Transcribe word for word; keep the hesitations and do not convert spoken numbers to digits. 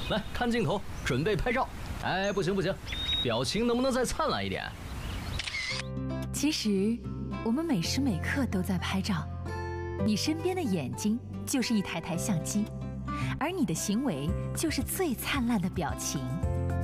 来看镜头，准备拍照。哎，不行不行，表情能不能再灿烂一点？ 其实，我们每时每刻都在拍照。你身边的眼睛就是一台台相机，而你的行为就是最灿烂的表情。